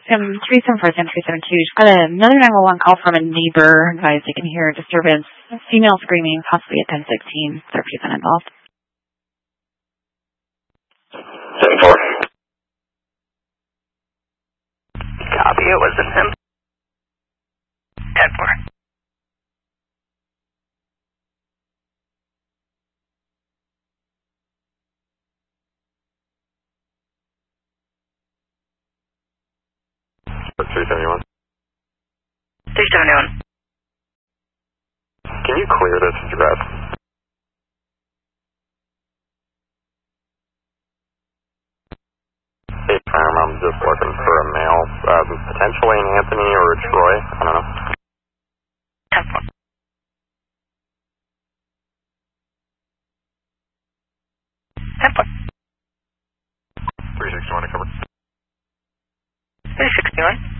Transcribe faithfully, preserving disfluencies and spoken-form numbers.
Some three seven four, three seven two. Just got another nine one one call from a neighbor. Guys, you can hear disturbance. Female screaming, possibly at ten sixteen. Third person involved. seven four. Copy, it was him. ten four. three seventy-one. three seventy-one. Can you clear this address? Hey, firm, I'm just looking for a male, uh, potentially an Anthony or a Troy. I don't know. ten four. ten four. three sixty-one to cover. three sixty-one.